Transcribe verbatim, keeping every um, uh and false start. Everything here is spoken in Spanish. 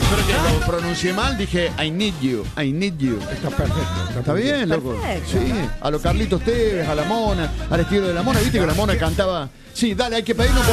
Pero que lo pronuncié mal, dije I need you, I need you. Está perfecto. Está, Está bien, loco. Perfecto. Sí, a lo Carlitos Tevez, a la Mona, al estilo de la Mona. ¿Viste que la Mona cantaba? Sí, dale, hay que pedirnos